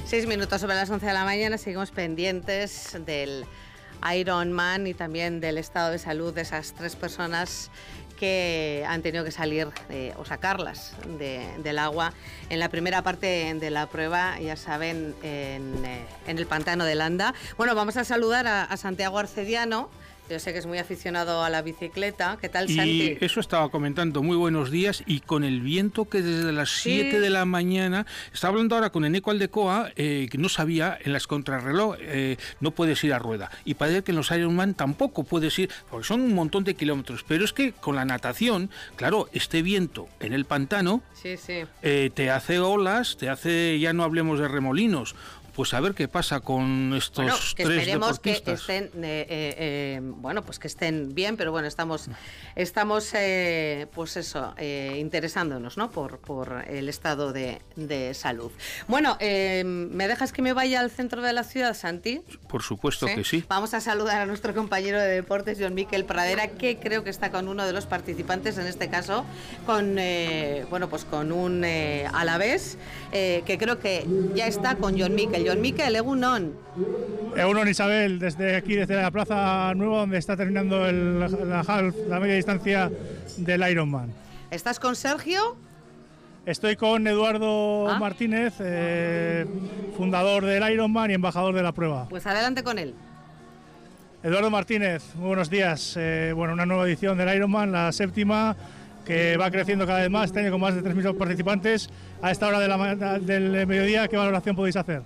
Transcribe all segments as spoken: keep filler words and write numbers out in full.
Seis minutos sobre las once de la mañana, seguimos pendientes del Ironman y también del estado de salud de esas tres personas que han tenido que salir eh, o sacarlas de, del agua en la primera parte de la prueba, ya saben, en, eh, en el pantano de Landa. Bueno, vamos a saludar a, a Santiago Arcediano. Yo sé que es muy aficionado a la bicicleta. ¿Qué tal, Santi? Y eso estaba comentando, muy buenos días, y con el viento que desde las siete sí. de la mañana, estaba hablando ahora con Eneco Aldecoa, eh, que no sabía, en las contrarreloj eh, no puedes ir a rueda, y parece que en los Ironman tampoco puedes ir, porque son un montón de kilómetros, pero es que con la natación, claro, este viento en el pantano sí, sí. Eh, te hace olas, te hace, ya no hablemos de remolinos. Pues a ver qué pasa con estos bueno, que tres esperemos deportistas. que estén, eh, eh, eh, bueno, pues que estén bien, pero bueno, estamos, estamos, eh, pues eso, eh, interesándonos, ¿no? Por, por el estado de, de salud. Bueno, eh, ¿me dejas que me vaya al centro de la ciudad, Santi? Por supuesto ¿Sí? que sí. Vamos a saludar a nuestro compañero de deportes, John Miquel Pradera, que creo que está con uno de los participantes, en este caso, con, eh, bueno, pues con un eh, Alavés, eh, que creo que ya está con John Miquel. John Miquel, egunon. Egunon, Isabel, desde aquí, desde la Plaza Nueva, donde está terminando el, la half, la media distancia del Ironman. ¿Estás con Sergio? Estoy con Eduardo ¿Ah? Martínez, eh, fundador del Ironman y embajador de la prueba. Pues adelante con él. Eduardo Martínez, muy buenos días. Eh, bueno, una nueva edición del Ironman, la séptima, que va creciendo cada vez más, este año con más de tres mil participantes. A esta hora de la, del mediodía, ¿qué valoración podéis hacer?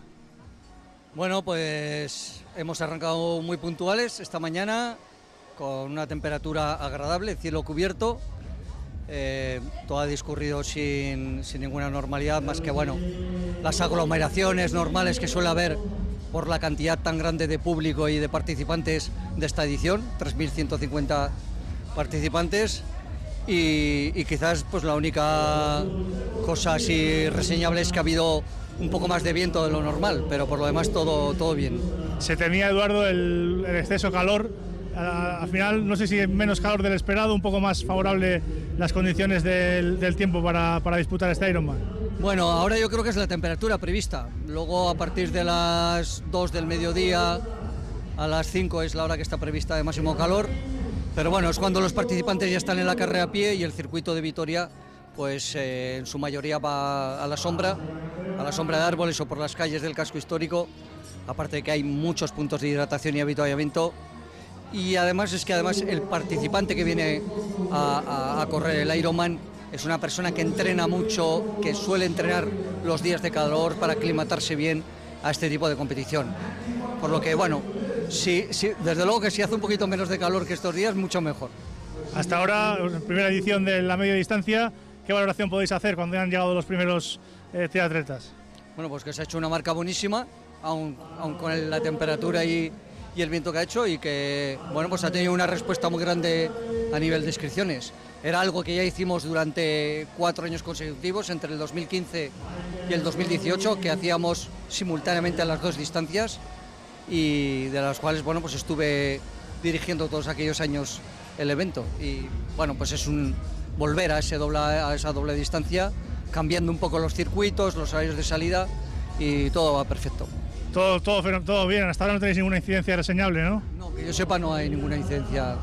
Bueno, pues hemos arrancado muy puntuales esta mañana, con una temperatura agradable, cielo cubierto, eh, todo ha discurrido sin, sin ninguna normalidad, más que bueno, las aglomeraciones normales que suele haber por la cantidad tan grande de público y de participantes de esta edición, tres mil ciento cincuenta participantes, y, y quizás pues la única cosa así reseñable es que ha habido un poco más de viento de lo normal, pero por lo demás todo, todo bien. Se temía, Eduardo, el, el exceso de calor. Al final, no sé si menos calor del esperado, un poco más favorable las condiciones del, del tiempo para, para disputar este Ironman. Bueno, ahora yo creo que es la temperatura prevista. Luego, a partir de las dos del mediodía a las cinco es la hora que está prevista de máximo calor. Pero bueno, es cuando los participantes ya están en la carrera a pie y el circuito de Vitoria, pues eh, en su mayoría va a la sombra, a la sombra de árboles o por las calles del casco histórico, aparte de que hay muchos puntos de hidratación y avituallamiento. Y además es que además el participante que viene a, a, a correr el Ironman es una persona que entrena mucho, que suele entrenar los días de calor para aclimatarse bien a este tipo de competición. Por lo que, bueno, sí, sí, desde luego que si hace un poquito menos de calor que estos días, mucho mejor. Hasta ahora, primera edición de la media distancia, ¿qué valoración podéis hacer cuando han llegado los primeros eh, triatletas? Bueno, pues que se ha hecho una marca buenísima, aun, aun con el, la temperatura y, y el viento que ha hecho, y que bueno, pues ha tenido una respuesta muy grande a nivel de inscripciones. Era algo que ya hicimos durante cuatro años consecutivos, entre el dos mil quince y el dos mil dieciocho, que hacíamos simultáneamente a las dos distancias, y de las cuales bueno, pues estuve dirigiendo todos aquellos años el evento. Y bueno, pues es un volver a, ese doble, a esa doble distancia, cambiando un poco los circuitos, los horarios de salida, y todo va perfecto. Todo, todo, todo bien, hasta ahora no tenéis ninguna incidencia reseñable, ¿no? No, que yo sepa no hay ninguna incidencia.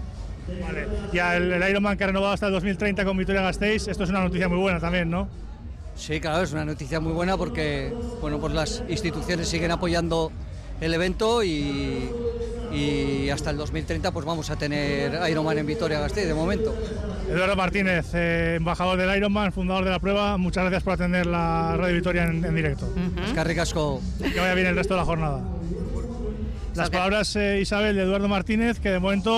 Vale. Ya el, el Ironman que ha renovado hasta el dos mil treinta con Vitoria-Gasteiz, esto es una noticia muy buena también, ¿no? Sí, claro, es una noticia muy buena porque bueno, pues las instituciones siguen apoyando el evento y, y hasta el dos mil treinta pues vamos a tener Ironman en Vitoria-Gasteiz de momento. Eduardo Martínez, eh, embajador del Ironman, fundador de la prueba, muchas gracias por atender la Radio Vitoria en, en directo. Uh-huh. Es que ricasco. Que vaya bien el resto de la jornada. Las palabras, eh, Isabel, de Eduardo Martínez, que de momento